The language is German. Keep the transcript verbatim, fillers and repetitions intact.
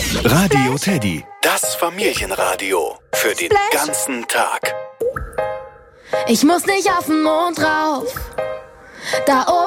Radio Teddy, das Familienradio für den ganzen Tag. Ich muss nicht auf den Mond rauf, da oben